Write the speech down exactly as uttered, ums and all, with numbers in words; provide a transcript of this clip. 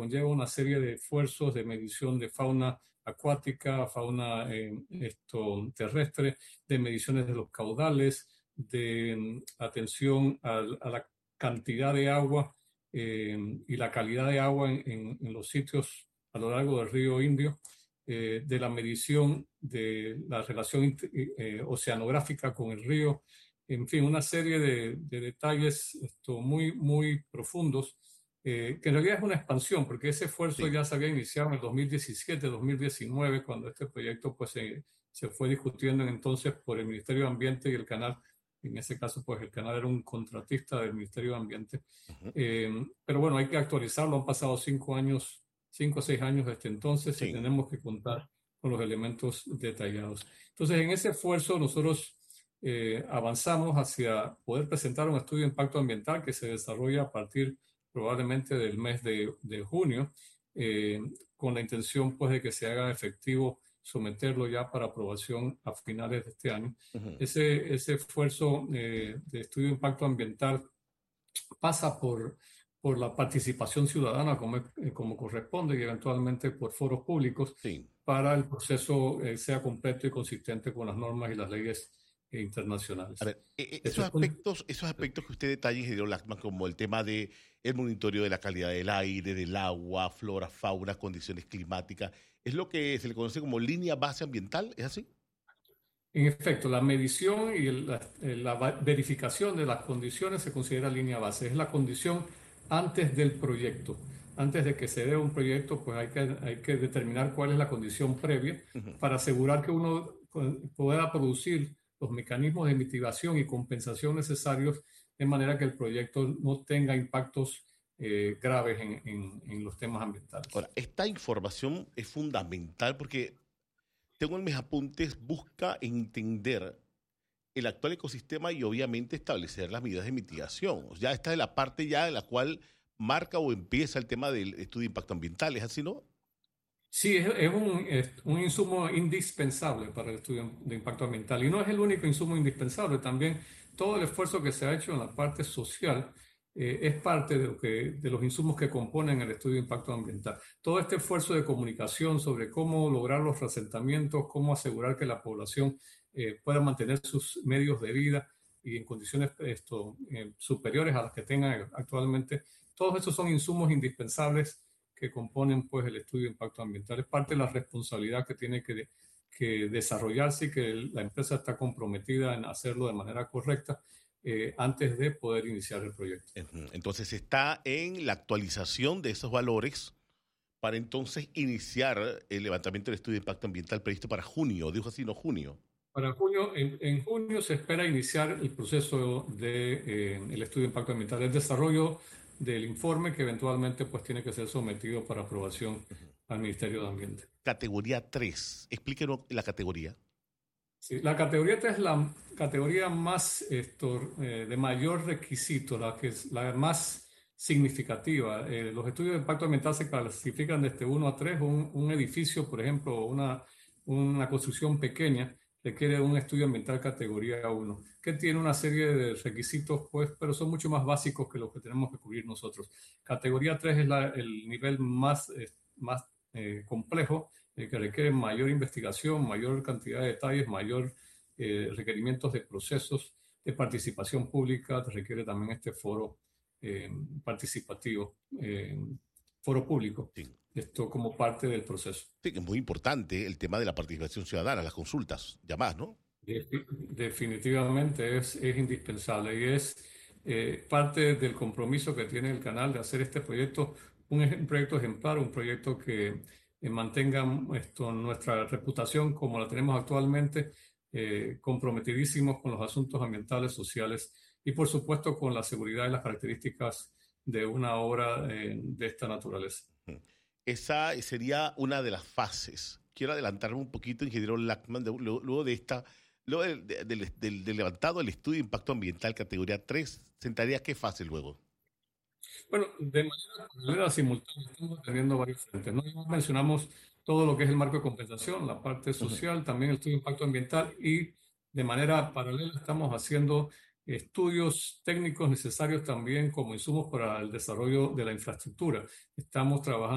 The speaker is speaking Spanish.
conlleva una serie de esfuerzos de medición de fauna acuática, fauna eh, esto, terrestre, de mediciones de los caudales, de mm, atención a, a la cantidad de agua eh, y la calidad de agua en, en, en los sitios a lo largo del río Indio, eh, de la medición de la relación eh, oceanográfica con el río, en fin, una serie de, de detalles esto, muy, muy profundos, eh, que en realidad es una expansión, porque ese esfuerzo Sí. ya se había iniciado en el dos mil diecisiete, dos mil diecinueve, cuando este proyecto pues, se, se fue discutiendo entonces por el Ministerio de Ambiente y el canal. En ese caso, pues el canal era un contratista del Ministerio de Ambiente. Ujú. Eh, pero bueno, hay que actualizarlo. Han pasado cinco años, cinco o seis años desde entonces y Sí. tenemos que contar con los elementos detallados. Entonces, en ese esfuerzo nosotros eh, avanzamos hacia poder presentar un estudio de impacto ambiental que se desarrolla a partir probablemente del mes de, de junio, eh, con la intención pues de que se haga efectivo someterlo ya para aprobación a finales de este año. Ujú. Ese, ese esfuerzo eh, de estudio de impacto ambiental pasa por, por la participación ciudadana como, eh, como corresponde y eventualmente por foros públicos Sí. para el proceso eh, sea completo y consistente con las normas y las leyes eh, A internacionales. ver, e- e- Desde esos el punto- aspectos, esos aspectos que usted detalla, ingeniero Lachman, como el tema de el monitoreo de la calidad del aire, del agua, flora, fauna, condiciones climáticas, es lo que se le conoce como línea base ambiental, ¿es así? En efecto, la medición y el- la, eh, la va- verificación de las condiciones se considera línea base. Es la condición antes del proyecto. Antes de que se dé un proyecto, pues hay que, hay que determinar cuál es la condición previa Ujú. para asegurar que uno pues, pueda producir los mecanismos de mitigación y compensación necesarios de manera que el proyecto no tenga impactos eh, graves en, en en los temas ambientales. Ahora, esta información es fundamental porque tengo en mis apuntes, busca entender el actual ecosistema y obviamente establecer las medidas de mitigación. O sea, esta es la parte ya en la cual marca o empieza el tema del estudio de impacto ambiental, ¿es así, no? Sí, es, es un, es un insumo indispensable para el estudio de impacto ambiental y no es el único insumo indispensable, también todo el esfuerzo que se ha hecho en la parte social eh, es parte de, lo que, de los insumos que componen el estudio de impacto ambiental. Todo este esfuerzo de comunicación sobre cómo lograr los asentamientos, cómo asegurar que la población eh, pueda mantener sus medios de vida y en condiciones esto, eh, superiores a las que tengan actualmente, todos estos son insumos indispensables que componen pues el estudio de impacto ambiental. Es parte de la responsabilidad que tiene que, que desarrollarse y que el, la empresa está comprometida en hacerlo de manera correcta eh, antes de poder iniciar el proyecto. Ujú. Entonces está en la actualización de esos valores para entonces iniciar el levantamiento del estudio de impacto ambiental previsto para junio, dijo así, no junio. Para junio, en, en junio se espera iniciar el proceso de eh, el estudio de impacto ambiental, el desarrollo del informe que eventualmente pues tiene que ser sometido para aprobación Ujú. al Ministerio de Ambiente. Categoría tres, explíquenos la categoría. Sí, la categoría tres es la categoría más esto, eh, de mayor requisito, la que es la más significativa. Eh, los estudios de impacto ambiental se clasifican desde uno a tres. Un, un edificio, por ejemplo, una, una construcción pequeña, requiere un estudio ambiental categoría uno, que tiene una serie de requisitos, pues, pero son mucho más básicos que los que tenemos que cubrir nosotros. Categoría tres es la, el nivel más, eh, más eh, complejo, eh, que requiere mayor investigación, mayor cantidad de detalles, mayor eh, requerimientos de procesos de participación pública, requiere también este foro eh, participativo, eh, foro público, Sí. esto como parte del proceso. Sí, que es muy importante el tema de la participación ciudadana, las consultas, llamadas, ¿no? Defi- Definitivamente es, es indispensable y es eh, parte del compromiso que tiene el canal de hacer este proyecto un, ej- un proyecto ejemplar, un proyecto que eh, mantenga esto, nuestra reputación como la tenemos actualmente, eh, comprometidísimos con los asuntos ambientales, sociales y por supuesto con la seguridad y las características de una obra eh, de esta naturaleza. Ujú. Esa sería una de las fases. Quiero adelantarme un poquito, ingeniero Lachman, de- luego, luego de esta, luego del, del- del- del levantado del estudio de impacto ambiental categoría tres, ¿sentaría qué fase luego? Bueno, de manera paralela, simultánea, estamos atendiendo varios frentes, ¿no? Ya mencionamos todo lo que es el marco de compensación, la parte Ujú. social, también el estudio de impacto ambiental y de manera paralela estamos haciendo estudios técnicos necesarios también como insumos para el desarrollo de la infraestructura. Estamos trabajando